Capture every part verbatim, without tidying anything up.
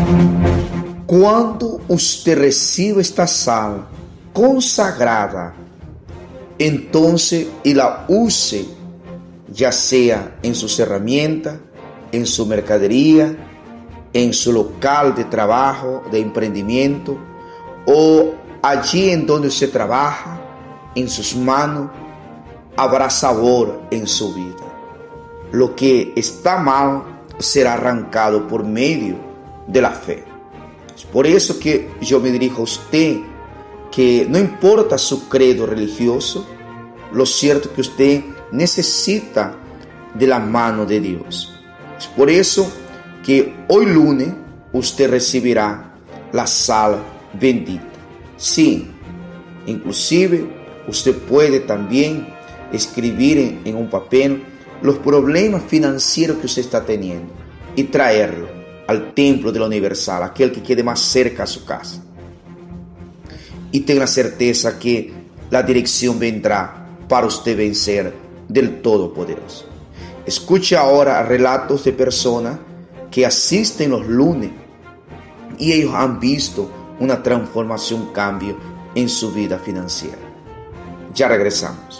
Cuando usted recibe esta sal consagrada, entonces y la use, ya sea en sus herramientas, en su mercadería, en su local de trabajo, de emprendimiento, o allí en donde usted trabaja, en sus manos, habrá sabor en su vida. Lo que está mal será arrancado por medio de la fe. Es por eso que yo me dirijo a usted, que no importa su credo religioso, lo cierto es que usted necesita de la mano de Dios. Es por eso que hoy lunes usted recibirá la sal bendita. Sí, inclusive usted puede también escribir en, en un papel los problemas financieros que usted está teniendo y traerlo al templo de la Universal, aquel que quede más cerca a su casa. Y tenga certeza que la dirección vendrá para usted vencer del Todopoderoso. Escuche ahora relatos de personas que asisten los lunes y ellos han visto una transformación, un cambio en su vida financiera. Ya regresamos.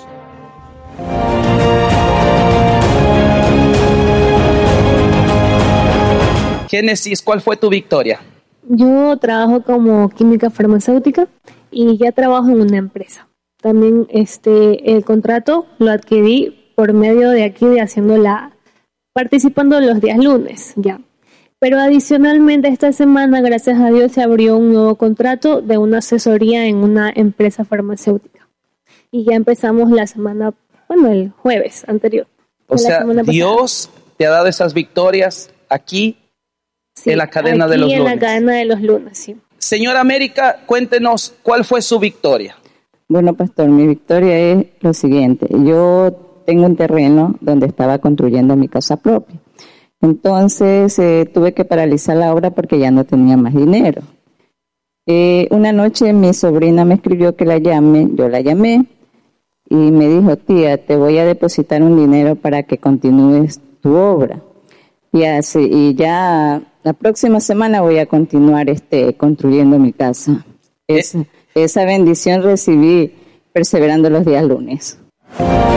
Génesis, ¿cuál fue tu victoria? Yo trabajo como química farmacéutica y ya trabajo en una empresa. También este el contrato lo adquirí por medio de aquí de haciendo la participando los días lunes, ya. Pero adicionalmente esta semana, gracias a Dios, se abrió un nuevo contrato de una asesoría en una empresa farmacéutica. Y ya empezamos la semana, bueno, el jueves anterior. O sea, Dios te ha dado esas victorias aquí, sí, en la cadena de los lunes. Aquí en la cadena de los lunes, sí. Señora América, cuéntenos, ¿cuál fue su victoria? Bueno, pastor, mi victoria es lo siguiente. Yo tengo un terreno donde estaba construyendo mi casa propia. Entonces eh, tuve que paralizar la obra porque ya no tenía más dinero. Eh, una noche mi sobrina me escribió que la llame, yo la llamé y me dijo, tía, te voy a depositar un dinero para que continúes tu obra. Y, así, y ya la próxima semana voy a continuar este, construyendo mi casa. Es, esa bendición recibí perseverando los días lunes.